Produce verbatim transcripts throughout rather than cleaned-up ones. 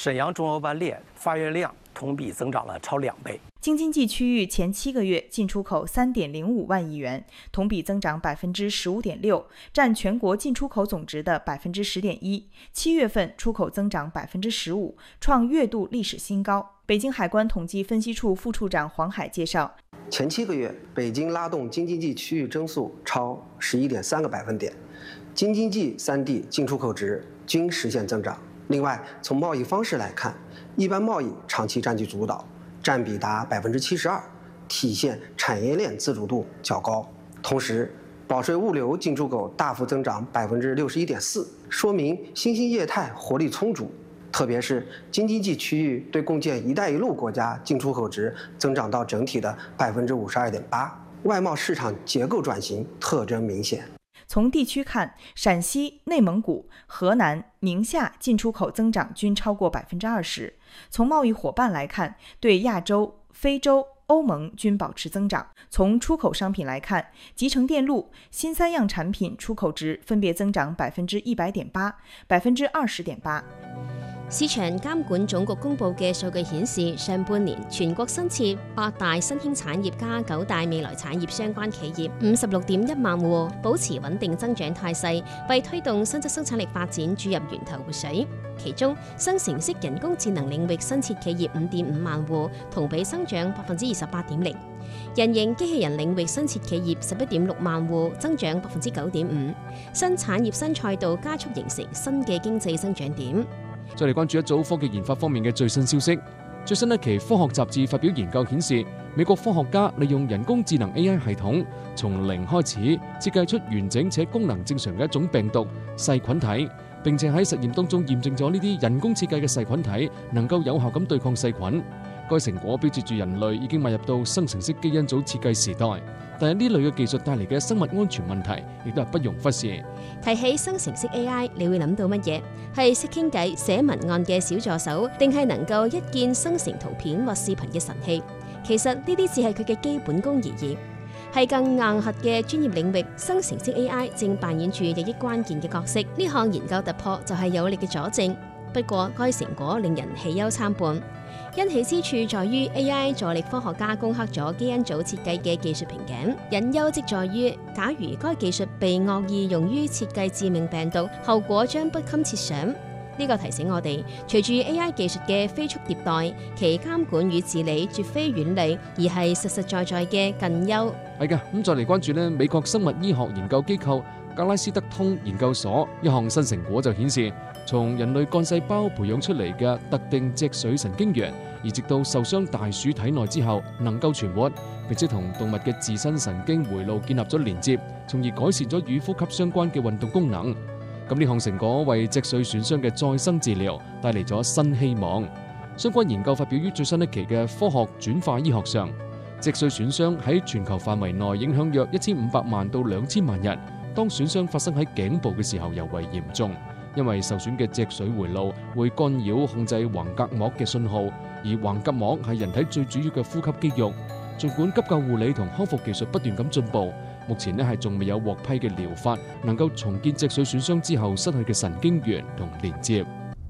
沈阳中欧班列发约量同比增长了超两倍。 京津冀区域前七个月进出口三点零五万亿元，同比增长百分之十五点六，占全国进出口总值的百分之十点一。七月份出口增长百分之十五，创月度历史新高。北京海关统计分析处副处长黄海介绍， 前七个月，北京拉动京津冀区域增速超十一点三个百分点，京津冀三地进出口值均实现增长。另外，从贸易方式来看，一般贸易长期占据主导，占比达百分之七十二，体现产业链自主度较高。同时，保税物流进出口大幅增长百分之六十一点四，说明新兴业态活力充足。特别是京津冀区域对共建“一带一路”国家进出口值增长到整体的百分之五十二点八，外贸市场结构转型特征明显。 从地区看，陕西、内蒙古、河南、宁夏进出口增长均超过百分之二十。从贸易伙伴来看，对亚洲、非洲、欧盟均保持增长。从出口商品来看，集成电路、新三样产品出口值分別增長百分之一百點八、百分之二十點八。 市場監管總局公布嘅數據顯示，上半年全國新設八大新興產業加九大未來產業相關企業五十六點一萬戶，保持穩定增長態勢，為推動新質生產力發展注入源頭活水。其中，生成式人工智能領域新設企業五點五萬戶，同比增長百分之二十八點零；人形機器人領域新設企業十一點六萬戶，增長百分之九點五。新產業新賽道加速形成新嘅經濟增長點。 再嚟關注一組科技研發方面嘅最新消息。最新一期科學雜誌發表研究顯示，美國科學家利用人工智能 A I 系統，從零開始設計出完整且功能正常嘅一種病毒細菌體，並且喺實驗當中驗證咗呢啲人工設計嘅細菌體能夠有效咁對抗細菌。該成果標誌住人類已經邁入到生成式基因組設計時代，但係呢類嘅技術帶嚟嘅生物安全問題，亦都係不容忽視。 提起生成式 A I， 你會諗到乜嘢？係識傾偈、寫文案嘅小助手，定係能夠一鍵生成圖片或視頻嘅神器？其實呢啲只係佢嘅基本功而已。係更硬核嘅專業領域，生成式 A I 正扮演住日益關鍵嘅角色。呢項研究突破就係有力嘅佐證。不過，該成果令人喜憂參半。欣喜之處在於 A I 助力科學家攻克咗基因組設計嘅技術瓶頸，隱憂即在於，假如該技術被惡意用於設計致命病毒，後果將不堪設想。呢個提醒我哋，隨住 A I 技術嘅飛速迭代，其監管與治理絕非遠離，而係實實在在嘅近憂。 係嘅，咁再嚟關注呢美國生物醫學研究機構格拉斯德通研究所一項新成果就顯示，從人類幹細胞培養出嚟嘅特定脊髓神經元，移植到受傷大鼠體內之後能夠存活，並且同動物嘅自身神經回路建立咗連接，從而改善咗與呼吸相關嘅運動功能。咁呢項成果為脊髓損傷嘅再生治療帶嚟咗新希望。相關研究發表於最新一期嘅《科學轉化醫學》上。脊髓損傷喺全球範圍內影響約一千五百萬到兩千萬人。當損傷發生喺頸部嘅時候尤為嚴重，因為受損嘅脊髓回路會干擾控制橫膈膜嘅信號，而橫膈膜係人體最主要嘅呼吸肌肉。儘管急救護理同康復技術不斷咁進步，目前呢係仲未有獲批嘅療法能夠重建脊髓損傷之後失去嘅神經元同連接。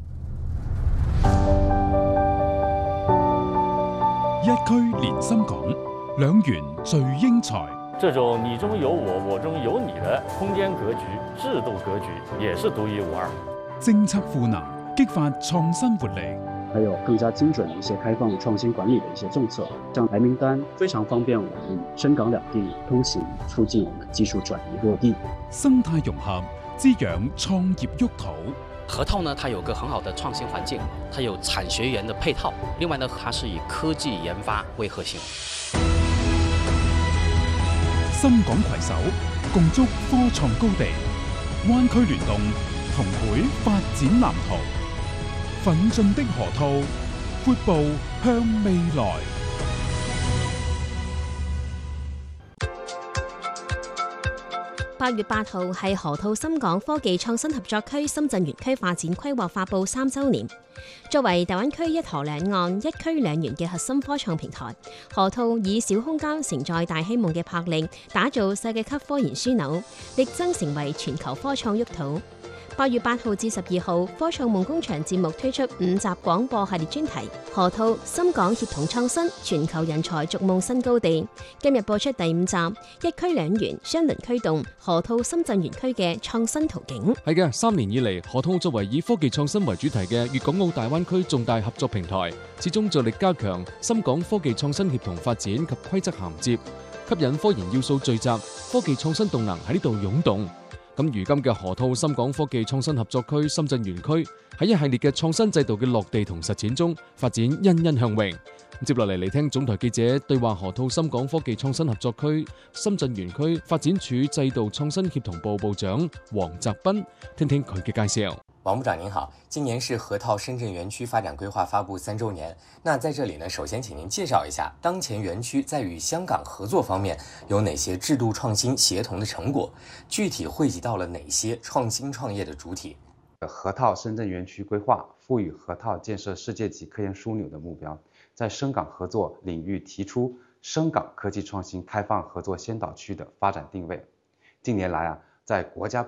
一區連心港，兩元聚英才。 這種你中有我，我中有你的空間格局、制度格局，也是獨一無二。 政策賦能，激發創新活力。 還有更加精準的一些開放創新管理的一些政策，像白名單非常方便我們深港兩地通行，促進我們技術轉移落地。 生態融合，滋養創業沃土。 核桃呢，它有個很好的創新環境，它有產學研的配套。另外呢，它是以科技研發為核心。 深港攜手，共築科創高地，灣區聯動，同繪發展藍圖。奮進的河套，闊步向未來。 八月八號係河套深港科技創新合作區深圳園區發展規劃發布三週年。作為大灣區一河兩岸、一區兩園嘅核心科創平台，河套以小空間承載大希望嘅魄力，打造世界級科研樞紐，力爭成為全球科創沃土。 八月八號至十二號，科創夢工場節目推出五集廣播系列專題，河套深港協同創新，全球人才逐夢新高地。今日播出第五集，一區兩園雙輪驅動河套深圳園區嘅創新途徑。 係嘅，三年以嚟，河套作為以科技創新為主題嘅粵港澳大灣區重大合作平台，始終着力加強深港科技創新協同發展及規則銜接，吸引科研要素聚集，科技創新動能喺呢度湧動。咁如今嘅河套深港科技創新合作區深圳園區喺一系列嘅創新制度嘅落地同實踐中發展欣欣向榮。接落嚟嚟聽總台記者對話河套深港科技創新合作區深圳園區發展處制度創新協同部部長黃澤斌，聽聽佢嘅介紹。 王部長您好，今年是河套深圳園區發展規劃發布三週年。那在這裡呢，首先請您介紹一下當前園區在與香港合作方面有哪些制度創新協同的成果，具體匯集到了哪些創新創業的主體。 河套深圳園區規劃賦予河套建設世界級科研樞紐的目標，在深港合作領域提出深港科技創新開放合作先導區的發展定位。近年來啊，在國家